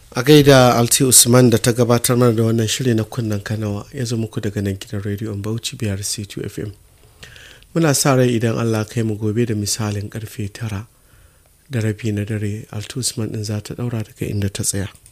A gaida Alti Usman da ta gabatar mana da wannan shiri na kunnen kanawa ya zo muku daga nan gidan rediyon Bauchi BRC2 FM. Muna sa rai idan Allah kai mu gobe da misalin karfe 9:30 na dare Alti Usman din za ta daura daga inda ta tsaya.